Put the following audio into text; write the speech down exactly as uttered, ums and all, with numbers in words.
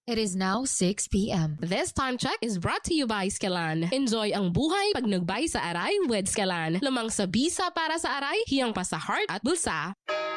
It is now six p m This time check is brought to you by Skelan. Enjoy ang buhay pag nagbay sa aray with Skelan. Lamang sa bisa para sa aray, hiyang pa sa heart at bulsa.